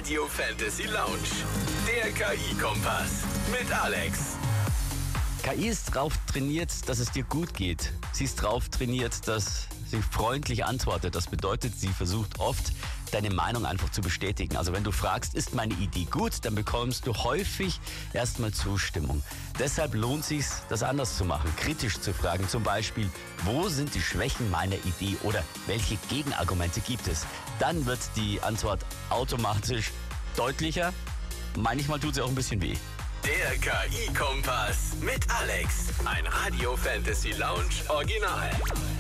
Radio Fantasy Lounge. Der KI-Kompass mit Alex. KI ist drauf trainiert, dass es dir gut geht. Sie ist drauf trainiert, dass sie freundlich antwortet. Das bedeutet, sie versucht oft, deine Meinung einfach zu bestätigen. Also wenn du fragst, ist meine Idee gut, dann bekommst du häufig erstmal Zustimmung. Deshalb lohnt es sich, das anders zu machen, kritisch zu fragen. Zum Beispiel, wo sind die Schwächen meiner Idee oder welche Gegenargumente gibt es? Dann wird die Antwort automatisch deutlicher. Manchmal tut sie auch ein bisschen weh. Der KI-Kompass mit Alex. Ein Radio Fantasy Lounge Original.